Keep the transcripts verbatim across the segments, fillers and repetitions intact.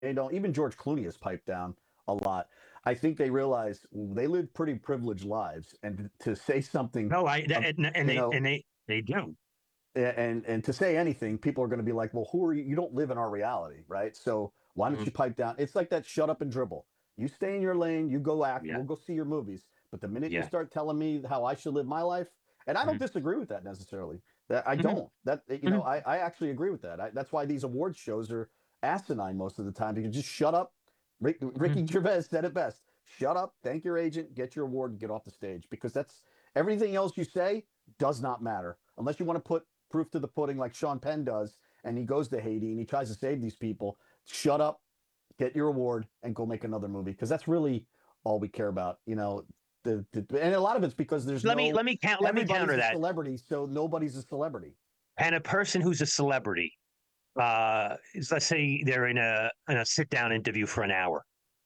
they don't. Even George Clooney has piped down a lot. I think they realize they live pretty privileged lives, and to say something, No, I um, and, and you they know, and they they do. and and to say anything, people are going to be like, "Well, who are you? You don't live in our reality, right? So why don't Mhm. you pipe down?" It's like that. Shut up and dribble. You stay in your lane. You go act. Yeah, We'll go see your movies. But the minute you yeah. start telling me how I should live my life, and I don't Hmm. disagree with that necessarily. That I Hmm. don't. That you know, Hmm. I I actually agree with that. I, that's why these awards shows are asinine most of the time. You can just shut up. Rick, Hmm. Ricky Gervais said it best. Shut up. Thank your agent. Get your award and get off the stage because that's everything else you say does not matter unless you want to put proof to the pudding like Sean Penn does, and he goes to Haiti and he tries to save these people. Shut up, get your award, and go make another movie because that's really all we care about. You know, the, the and a lot of it's because there's Let me no let me count. Let me everybody's counter a that. celebrity, so nobody's a celebrity. And a person who's a celebrity, uh, is, let's say they're in a in a sit down interview for an hour.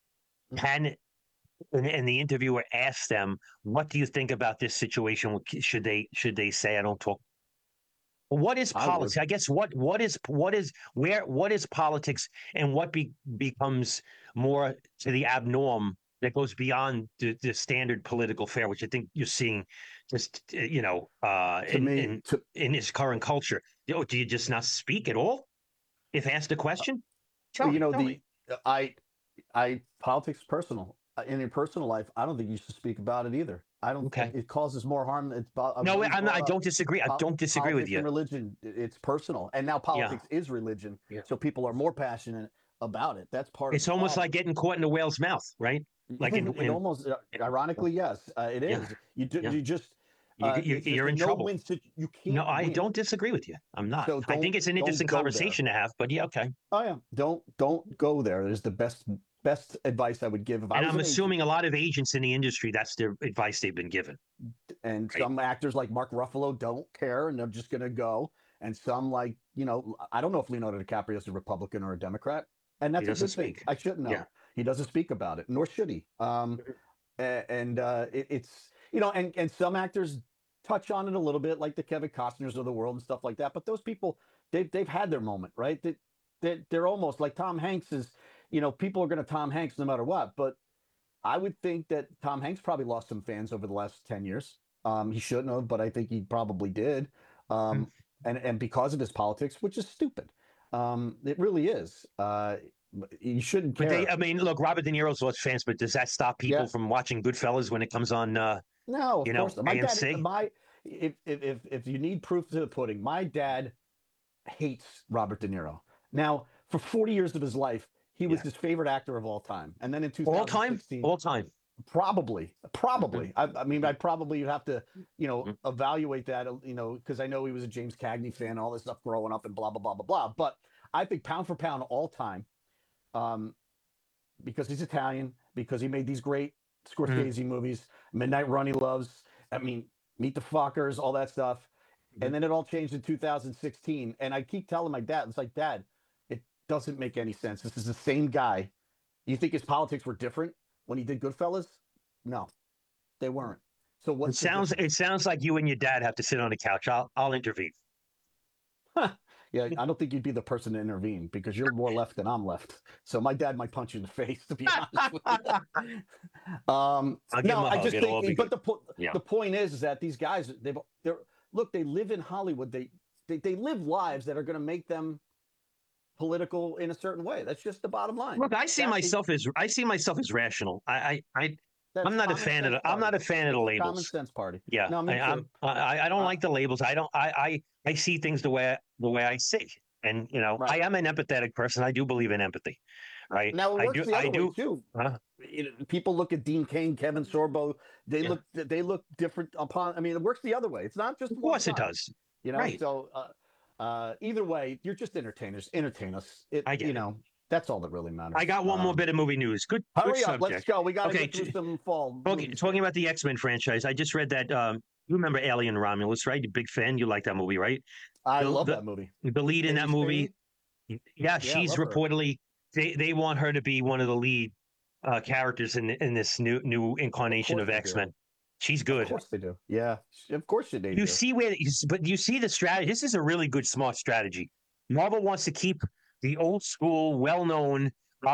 Can and, and the interviewer asks them, "What do you think about this situation?" Should they should they say, "I don't talk"? What is I politics? would. I guess what what is what is where what is politics and what be, becomes more to the abnorm that goes beyond the, the standard political fare, which I think you're seeing just uh, you know uh, To in me, in to in this current culture. You know, do you just not speak at all if asked a question? Tell you me, know tell me. the I I politics is personal. Uh, In your personal life, I don't think you should speak about it either. I don't. It, Okay. it causes more harm. It's. I've No, always I'm not, brought I up don't disagree. I po- don't disagree with politics you. and religion. It's personal, and now Yeah, politics is religion. yeah. So people are more passionate about it. That's part of the It's almost like problem. getting caught in a whale's mouth, right? Like in It in almost, uh, ironically, yes, uh, it yeah, is. You do, yeah. you just. You, Uh, you it's just you're a in trouble. no-win situation. You No, can't I win. don't disagree with you. I'm not. So I don't think it's an don't interesting go there. conversation to have, but yeah, okay. Oh yeah, don't don't go there. Is the best best advice I would give if I And was I'm an agent. assuming a lot of agents in the industry, that's the advice they've been given, And right? some actors like Mark Ruffalo don't care and they're just going to go. And some like, you know, I don't know if Leonardo DiCaprio is a Republican or a Democrat. And He that's a doesn't good thing. speak. I shouldn't Yeah. know. He doesn't speak about it, nor should he. Um, and uh, it, it's, you know, and, and some actors touch on it a little bit, like the Kevin Costners of the world and stuff like that. But those people, they've, they've had their moment, right? They, they, they're almost like Tom Hanks is, you know, people are going to Tom Hanks no matter what. But I would think that Tom Hanks probably lost some fans over the last ten years. Um, he shouldn't have, but I think he probably did. Um, and, and because of his politics, which is stupid. Um, it really is. Uh, you shouldn't But they, care. I mean, look, Robert De Niro's lost fans, but does that stop Yeah. people from watching Goodfellas when it comes on, uh, No, of you course know, not. My dad, A M C? my, if, if, if, if you need proof to the pudding, my dad hates Robert De Niro. Now, for forty years of his life, he was Yeah. his favorite actor of all time. And then in All time? two thousand sixteen, All time. probably, Mhm. probably. I, I mean, I Mhm. probably you have to, you know, Mhm. evaluate that, you know, because I know he was a James Cagney fan and all this stuff growing up and blah blah blah blah blah. But I think pound for pound, all time, um, because he's Italian, because he made these great Mhm. Scorsese movies, Midnight Run, he loves. I mean, Meet the Fockers, all that stuff, and Mhm. then it all changed in two thousand sixteen. And I keep telling my dad, it's like, Dad, it doesn't make any sense. This is the same guy. You think his politics were different when he did Goodfellas? No, they weren't. So It what's the sounds it difference? sounds like you and your dad have to sit on the couch. I'll I'll intervene. Huh. Yeah, I don't think you'd be the person to intervene because you're more left than I'm left. So my dad might punch you in the face, to be honest with you. Um, I'll give him no, a I hug. just It'll think, all be but good. the po- Yeah. the point is, is that these guys, they've they're look, they live in Hollywood. They they they live lives that are going to make them political in a certain way. That's just the bottom line. Look, I see That is myself as I see myself as rational. I I, I that's I'm not a common fan of sense the I'm party. not a fan of the It's the common labels. sense party. Yeah, No, me I, too. I'm I, I don't Uh, like the labels. I don't I, I I see things the way the way I see. And you know, right. I am an empathetic person. I do believe in empathy. Right. Now it I works do the I other way do too. huh? You know, people look at Dean Cain, Kevin Sorbo. They Yeah. look they look different upon. I mean, it works the other way. It's not just Of one course it side. does. You know. Right. So uh, uh, either way, you're just entertainers. Entertain us. It. I You get it. know. That's all that really I matters. got one more Um, bit of movie news. Good good hurry up. Let's subject. go. We got to Okay, get through t- some fall talking movies talking here. about the X-Men franchise. I just read that um you remember Alien Romulus, right? You're a big fan. You like that movie, right? I The love the that movie. the lead in Amy that Spade. movie, yeah, Yeah, I she's love her. reportedly they they want her to be one of the lead uh, characters in in this new new Of incarnation course of they do. X-Men. She's Of good. course they do. Yeah. Of course they You do. see where, but you see the strategy. This is a really good, smart strategy. Marvel wants to keep the old school, well known